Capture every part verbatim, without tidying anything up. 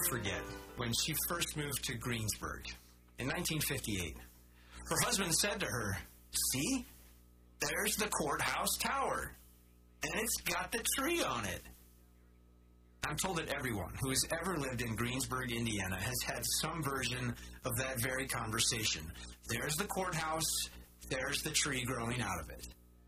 forget when she first moved to Greensburg in nineteen fifty-eight. Her husband said to her, "See, there's the courthouse tower, and it's got the tree on it." I'm told that everyone who has ever lived in Greensburg, Indiana, has had some version of that very conversation. There's the courthouse, there's the tree growing out of it.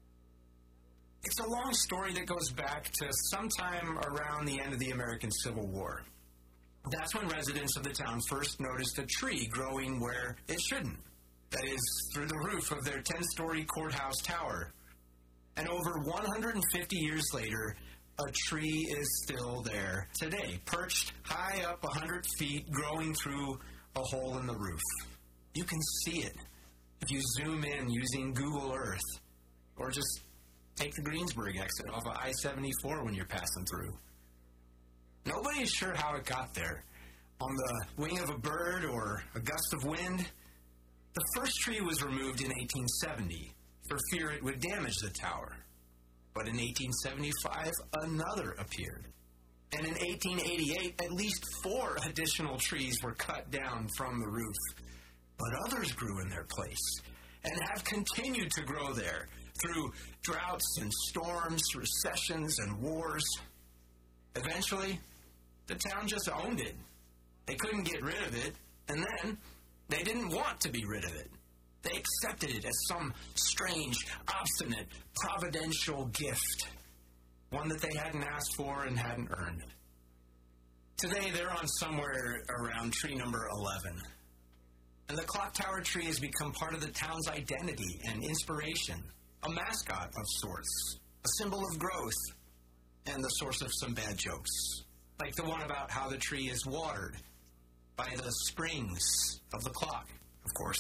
It's a long story that goes back to sometime around the end of the American Civil War. That's when residents of the town first noticed a tree growing where it shouldn't. That is, through the roof of their ten-story courthouse tower. And over one hundred fifty years later, a tree is still there today, perched high up one hundred feet, growing through a hole in the roof. You can see it if you zoom in using Google Earth, or just take the Greensburg exit off of I seventy-four when you're passing through. Nobody is sure how it got there, on the wing of a bird or a gust of wind. The first tree was removed in eighteen seventy for fear it would damage the tower. But in eighteen seventy-five, another appeared. And in eighteen eighty-eight, at least four additional trees were cut down from the roof. But others grew in their place and have continued to grow there through droughts and storms, recessions and wars. Eventually, the town just owned it. They couldn't get rid of it, and then they didn't want to be rid of it. They accepted it as some strange, obstinate, providential gift, one that they hadn't asked for and hadn't earned. Today, they're on somewhere around tree number eleven. And the clock tower tree has become part of the town's identity and inspiration, a mascot of sorts, a symbol of growth, and the source of some bad jokes, like the one about how the tree is watered by the springs of the clock, of course.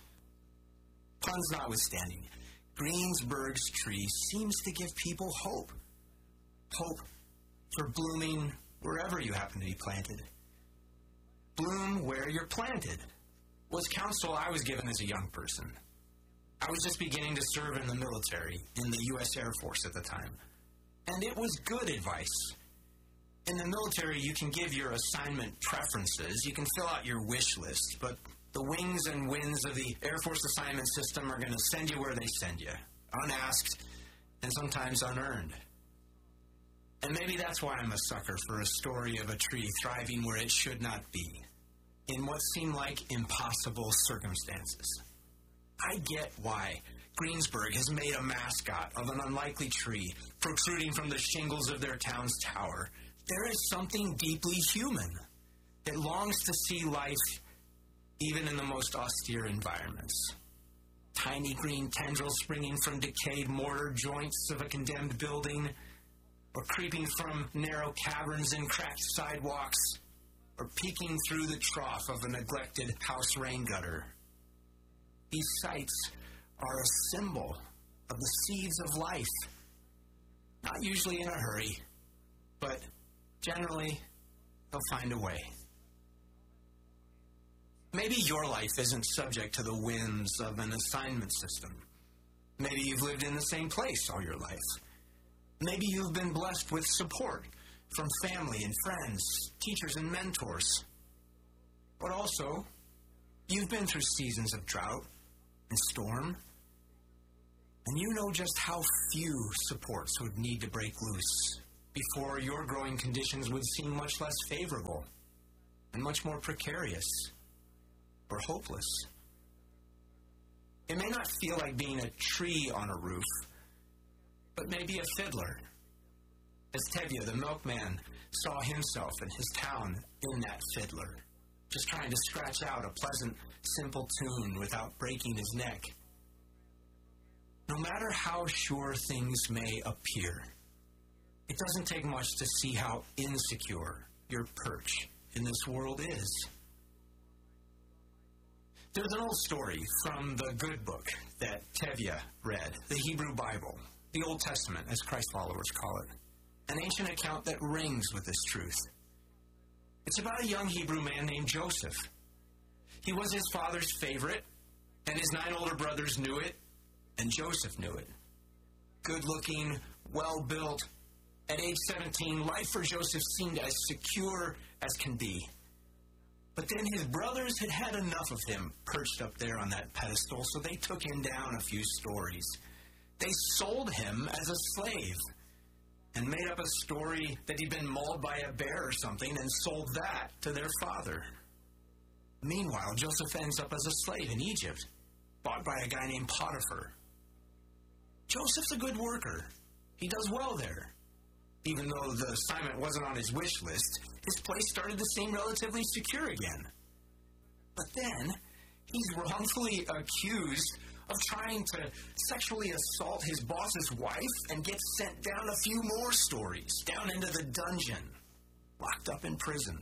Puns notwithstanding, Greensburg's tree seems to give people hope. Hope for blooming wherever you happen to be planted. Bloom where you're planted was counsel I was given as a young person. I was just beginning to serve in the military, in the U S Air Force at the time. And it was good advice. In the military, you can give your assignment preferences, you can fill out your wish list, but the wings and winds of the Air Force assignment system are going to send you where they send you, unasked and sometimes unearned. And maybe that's why I'm a sucker for a story of a tree thriving where it should not be, in what seem like impossible circumstances. I get why Greensburg has made a mascot of an unlikely tree protruding from the shingles of their town's tower. There is something deeply human that longs to see life even in the most austere environments. Tiny green tendrils springing from decayed mortar joints of a condemned building, or creeping from narrow caverns in cracked sidewalks, or peeking through the trough of a neglected house rain gutter. These sights are a symbol of the seeds of life, not usually in a hurry, but generally they'll find a way. Maybe your life isn't subject to the whims of an assignment system. Maybe you've lived in the same place all your life. Maybe you've been blessed with support from family and friends, teachers and mentors. But also, you've been through seasons of drought and storm, and you know just how few supports would need to break loose before your growing conditions would seem much less favorable and much more precarious or hopeless. It may not feel like being a tree on a roof, but maybe a fiddler. As Tevye, the milkman, saw himself and his town in that fiddler, just trying to scratch out a pleasant, simple tune without breaking his neck. No matter how sure things may appear, it doesn't take much to see how insecure your perch in this world is. There's an old story from the good book that Tevye read, the Hebrew Bible, the Old Testament, as Christ followers call it. An ancient account that rings with this truth. It's about a young Hebrew man named Joseph. He was his father's favorite, and his nine older brothers knew it, and Joseph knew it. Good-looking, well-built. At age seventeen, life for Joseph seemed as secure as can be. But then his brothers had had enough of him perched up there on that pedestal, so they took him down a few stories. They sold him as a slave and made up a story that he'd been mauled by a bear or something and sold that to their father. Meanwhile, Joseph ends up as a slave in Egypt, bought by a guy named Potiphar. Joseph's a good worker. He does well there. Even though the assignment wasn't on his wish list, his place started to seem relatively secure again. But then, he's wrongfully accused of trying to sexually assault his boss's wife and gets sent down a few more stories, down into the dungeon, locked up in prison.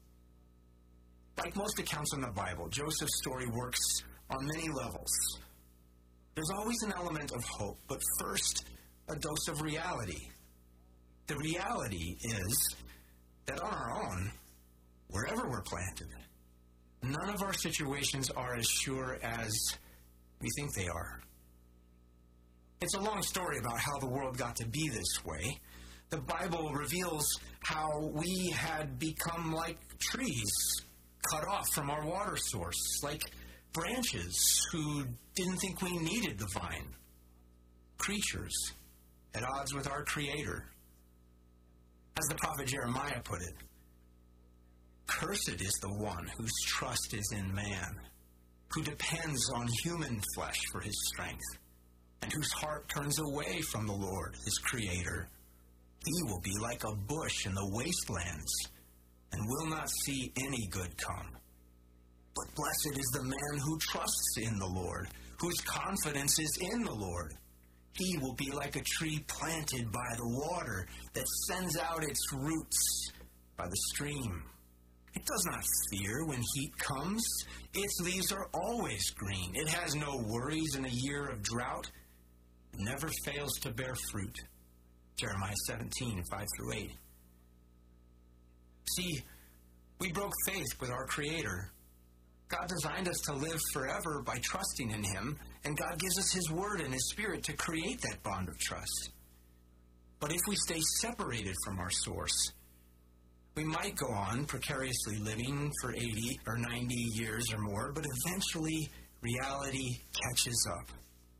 Like most accounts in the Bible, Joseph's story works on many levels. There's always an element of hope, but first, a dose of reality. The reality is that on our own, wherever we're planted, none of our situations are as sure as we think they are. It's a long story about how the world got to be this way. The Bible reveals how we had become like trees, cut off from our water source, like branches who didn't think we needed the vine, creatures at odds with our Creator. As the prophet Jeremiah put it, "Cursed is the one whose trust is in man, who depends on human flesh for his strength, and whose heart turns away from the Lord, his Creator. He will be like a bush in the wastelands, and will not see any good come. But blessed is the man who trusts in the Lord, whose confidence is in the Lord. He will be like a tree planted by the water that sends out its roots by the stream. It does not fear when heat comes. Its leaves are always green. It has no worries in a year of drought. It never fails to bear fruit." Jeremiah seventeen, five through eight. See, we broke faith with our Creator. God designed us to live forever by trusting in Him, and God gives us His Word and His Spirit to create that bond of trust. But if we stay separated from our source, we might go on precariously living for eighty or ninety years or more, but eventually reality catches up.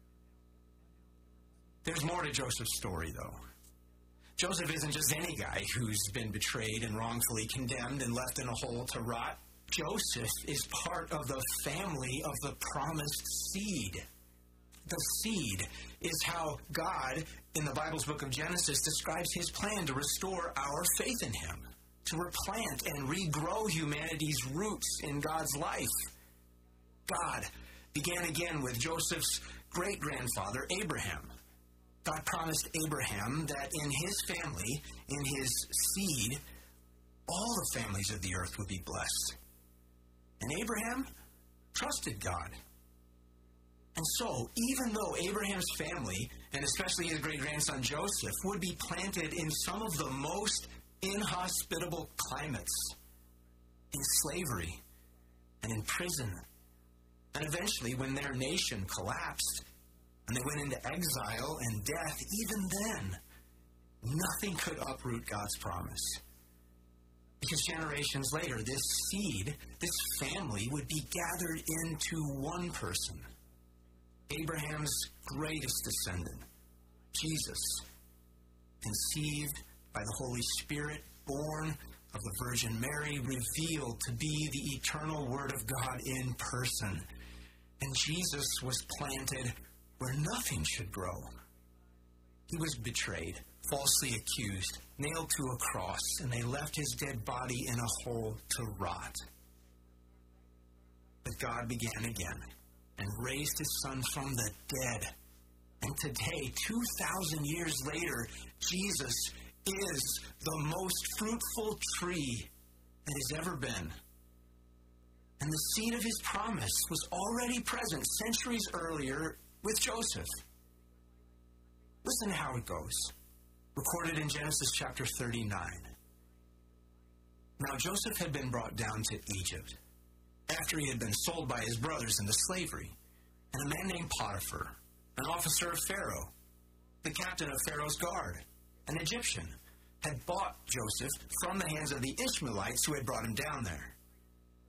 There's more to Joseph's story, though. Joseph isn't just any guy who's been betrayed and wrongfully condemned and left in a hole to rot. Joseph is part of the family of the promised seed. The seed is how God, in the Bible's book of Genesis, describes His plan to restore our faith in Him, to replant and regrow humanity's roots in God's life. God began again with Joseph's great-grandfather, Abraham. God promised Abraham that in his family, in his seed, all the families of the earth would be blessed. And Abraham trusted God. And so, even though Abraham's family, and especially his great-grandson Joseph, would be planted in some of the most inhospitable climates, in slavery and in prison, and eventually when their nation collapsed and they went into exile and death, even then, nothing could uproot God's promise. Because generations later, this seed, this family, would be gathered into one person, Abraham's greatest descendant, Jesus, conceived by the Holy Spirit, born of the Virgin Mary, revealed to be the eternal Word of God in person. And Jesus was planted where nothing should grow. He was betrayed, falsely accused, nailed to a cross, and they left his dead body in a hole to rot. But God began again and raised his Son from the dead. And today, two thousand years later, Jesus is the most fruitful tree that has ever been. And the seed of his promise was already present centuries earlier with Joseph. Listen to how it goes. Recorded in Genesis chapter thirty-nine. Now Joseph had been brought down to Egypt after he had been sold by his brothers into slavery. And a man named Potiphar, an officer of Pharaoh, the captain of Pharaoh's guard, an Egyptian, had bought Joseph from the hands of the Ishmaelites who had brought him down there.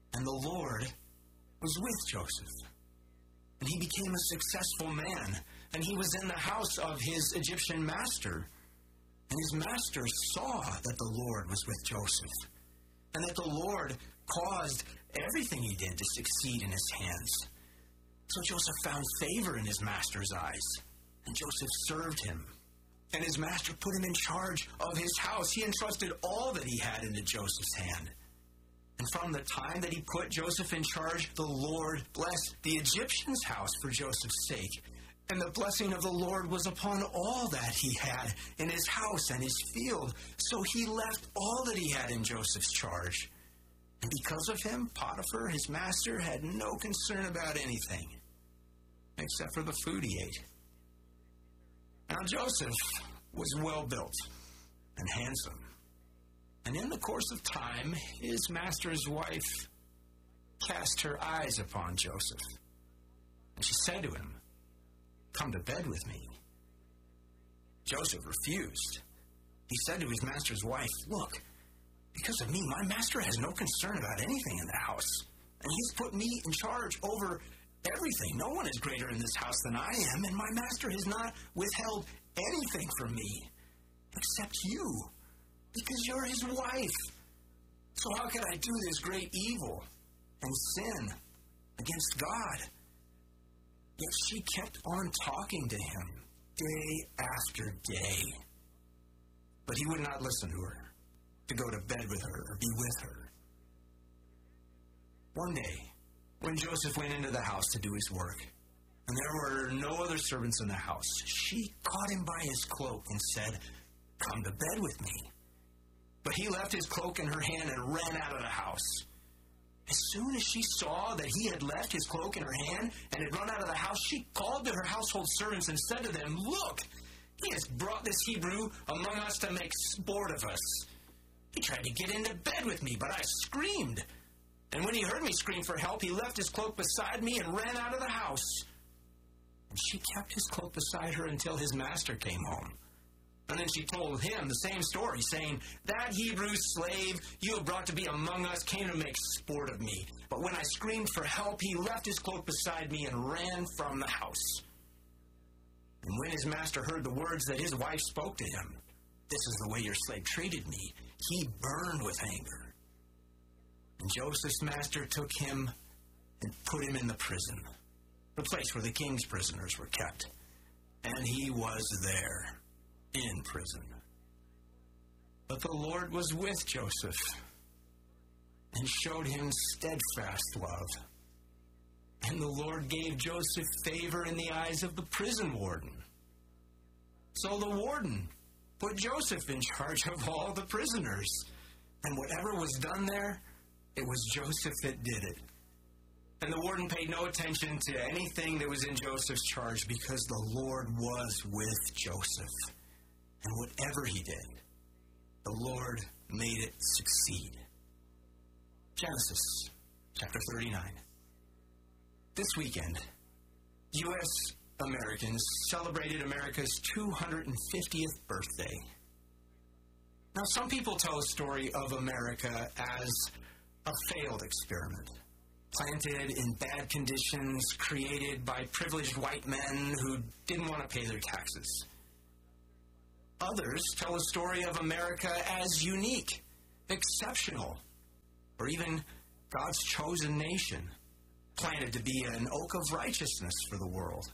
And the Lord was with Joseph. And he became a successful man. And he was in the house of his Egyptian master. And his master saw that the Lord was with Joseph. And that the Lord caused everything he did to succeed in his hands. So Joseph found favor in his master's eyes. And Joseph served him. And his master put him in charge of his house. He entrusted all that he had into Joseph's hand. And from the time that he put Joseph in charge, the Lord blessed the Egyptian's house for Joseph's sake. And the blessing of the Lord was upon all that he had in his house and his field. So he left all that he had in Joseph's charge. And because of him, Potiphar, his master, had no concern about anything except for the food he ate. Now Joseph was well built and handsome. And in the course of time, his master's wife cast her eyes upon Joseph. And she said to him, "Come to bed with me." Joseph refused. He said to his master's wife, "Look, because of me, my master has no concern about anything in the house. And he's put me in charge over everything. No one is greater in this house than I am, and my master has not withheld anything from me except you, because you're his wife. So how could I do this great evil and sin against God?" Yet she kept on talking to him day after day. But he would not listen to her, to go to bed with her or be with her. One day, when Joseph went into the house to do his work, and there were no other servants in the house, she caught him by his cloak and said, "Come to bed with me." But he left his cloak in her hand and ran out of the house. As soon as she saw that he had left his cloak in her hand and had run out of the house, she called to her household servants and said to them, "Look, he has brought this Hebrew among us to make sport of us. He tried to get into bed with me, but I screamed. And when he heard me scream for help, he left his cloak beside me and ran out of the house." And she kept his cloak beside her until his master came home. And then she told him the same story, saying, "That Hebrew slave you have brought to be among us came to make sport of me. But when I screamed for help, he left his cloak beside me and ran from the house." And when his master heard the words that his wife spoke to him, "This is the way your slave treated me," he burned with anger. And Joseph's master took him and put him in the prison, the place where the king's prisoners were kept. And he was there, in prison. But the Lord was with Joseph and showed him steadfast love. And the Lord gave Joseph favor in the eyes of the prison warden. So the warden put Joseph in charge of all the prisoners. And whatever was done there, it was Joseph that did it. And the warden paid no attention to anything that was in Joseph's charge because the Lord was with Joseph. And whatever he did, the Lord made it succeed. Genesis chapter thirty-nine. This weekend, U S Americans celebrated America's two hundred fiftieth birthday. Now, some people tell a story of America as a failed experiment, planted in bad conditions, created by privileged white men who didn't want to pay their taxes. Others tell a story of America as unique, exceptional, or even God's chosen nation, planted to be an oak of righteousness for the world.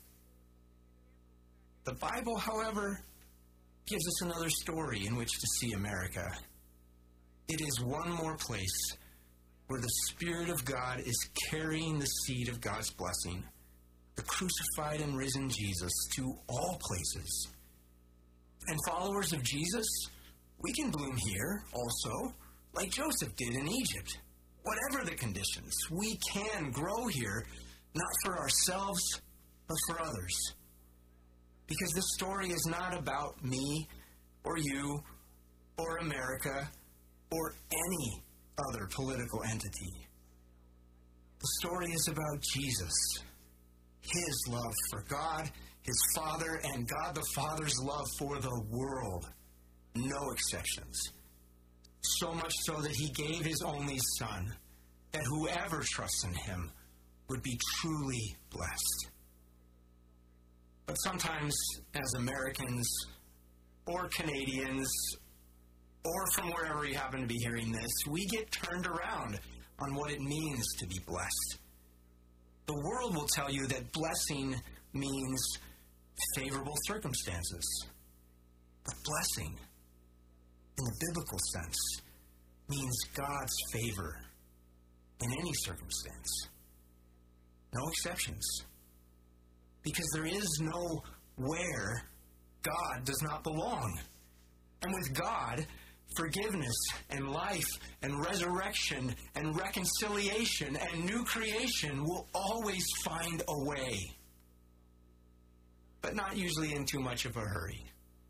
The Bible, however, gives us another story in which to see America. It is one more place where the Spirit of God is carrying the seed of God's blessing, the crucified and risen Jesus, to all places. And followers of Jesus, we can bloom here also, like Joseph did in Egypt. Whatever the conditions, we can grow here, not for ourselves, but for others. Because this story is not about me, or you, or America, or any other political entity. The story is about Jesus, His love for God, His Father, and God the Father's love for the world. No exceptions. So much so that He gave His only Son, that whoever trusts in him would be truly blessed. But sometimes, as Americans or Canadians, or from wherever you happen to be hearing this, we get turned around on what it means to be blessed. The world will tell you that blessing means favorable circumstances. But blessing, in the biblical sense, means God's favor in any circumstance. No exceptions. Because there is no where God does not belong. And with God, forgiveness and life and resurrection and reconciliation and new creation will always find a way. But not usually in too much of a hurry.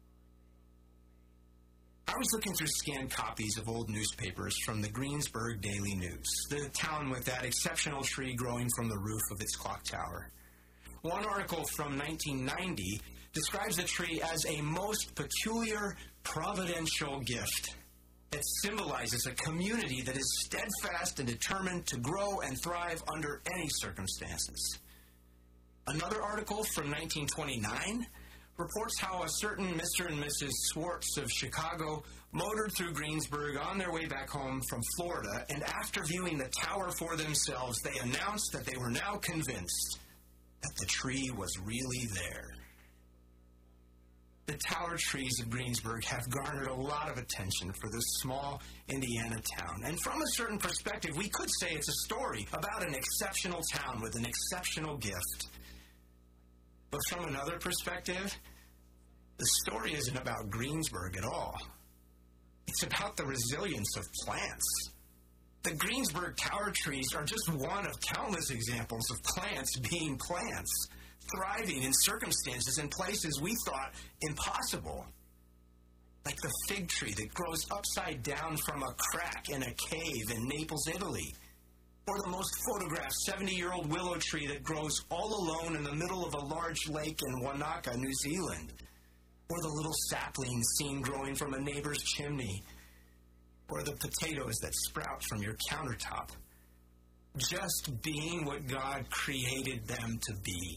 I was looking through scanned copies of old newspapers from the Greensburg Daily News, the town with that exceptional tree growing from the roof of its clock tower. One article from nineteen ninety describes the tree as a most peculiar providential gift that symbolizes a community that is steadfast and determined to grow and thrive under any circumstances. Another article from nineteen twenty-nine reports how a certain Mister and Missus Swartz of Chicago motored through Greensburg on their way back home from Florida, and after viewing the tower for themselves, they announced that they were now convinced that the tree was really there. The tower trees of Greensburg have garnered a lot of attention for this small Indiana town. And from a certain perspective, we could say it's a story about an exceptional town with an exceptional gift. But from another perspective, the story isn't about Greensburg at all. It's about the resilience of plants. The Greensburg tower trees are just one of countless examples of plants being plants, thriving in circumstances and places we thought impossible. Like the fig tree that grows upside down from a crack in a cave in Naples, Italy. Or the most photographed seventy-year-old willow tree that grows all alone in the middle of a large lake in Wanaka, New Zealand. Or the little saplings seen growing from a neighbor's chimney. Or the potatoes that sprout from your countertop. Just being what God created them to be.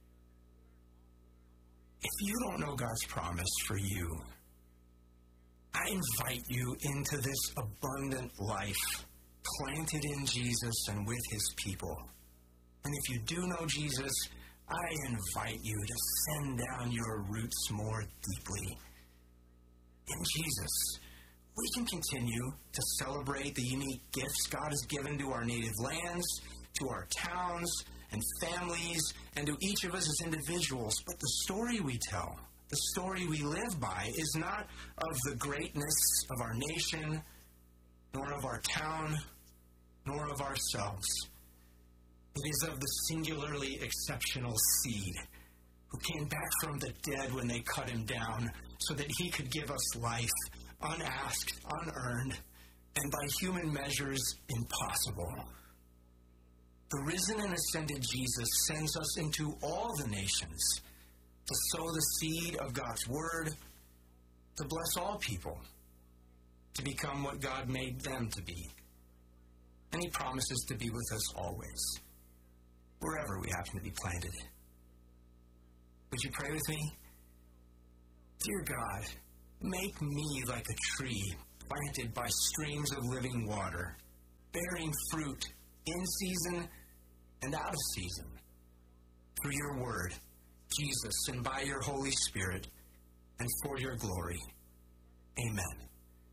If you don't know God's promise for you, I invite you into this abundant life, planted in Jesus and with his people. And if you do know Jesus, I invite you to send down your roots more deeply. In Jesus, we can continue to celebrate the unique gifts God has given to our native lands, to our towns and families, and to each of us as individuals. But the story we tell, the story we live by, is not of the greatness of our nation, nor of our town, nor of ourselves. It is of the singularly exceptional seed who came back from the dead when they cut him down so that he could give us life, unasked, unearned, and by human measures, impossible. The risen and ascended Jesus sends us into all the nations to sow the seed of God's word, to bless all people, to become what God made them to be. And he promises to be with us always, wherever we happen to be planted. Would you pray with me? Dear God, make me like a tree planted by streams of living water, bearing fruit in season and out of season, through your word, Jesus, and by your Holy Spirit, and for your glory. Amen.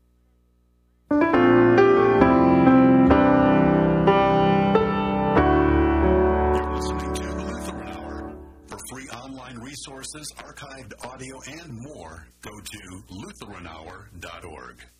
You're listening to Lutheran Hour. For free online resources, archived audio, and more, go to Lutheran Hour dot org.